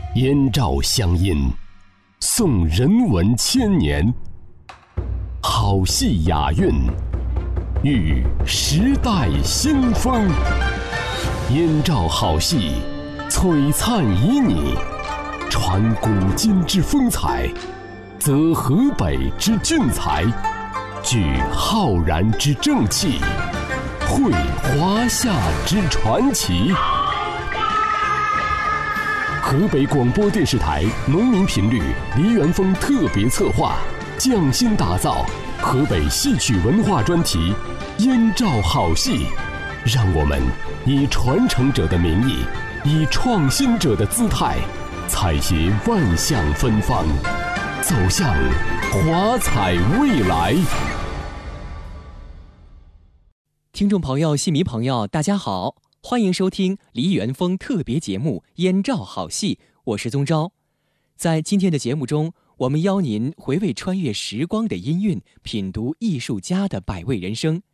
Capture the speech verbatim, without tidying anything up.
燕赵乡音，颂人文千年，好戏雅韵，遇时代新风。燕赵好戏，璀璨旖旎，传古今之风采，则河北之俊才，聚浩然之正气，绘华夏之传奇。河北广播电视台农民频率梨园风特别策划，匠心打造河北戏曲文化专题《燕赵好戏》，让我们以传承者的名义，以创新者的姿态，采撷万象芬芳，走向华彩未来。 听众朋友、戏迷朋友，大家好，欢迎收听梨园风特别节目《燕赵好戏》，我是宗昭。在今天的节目中，我们邀您回味穿越时光的音韵，品读艺术家的百味人生。